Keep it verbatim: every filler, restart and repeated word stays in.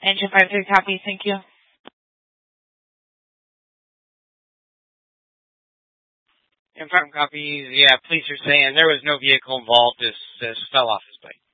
Engine five three copy, thank you. And five copies, yeah, police are saying there was no vehicle involved, just, just fell off his bike.